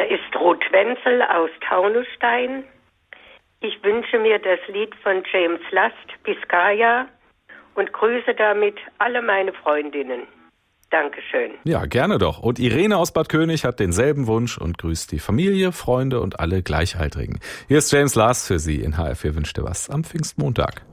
Hier ist Ruth Wenzel aus Taunusstein. Ich wünsche mir das Lied von James Last, Biscaya, und grüße damit alle meine Freundinnen. Dankeschön. Ja, gerne doch. Und Irene aus Bad König hat denselben Wunsch und grüßt die Familie, Freunde und alle Gleichaltrigen. Hier ist James Last für Sie in HR4 wünscht dir was am Pfingstmontag.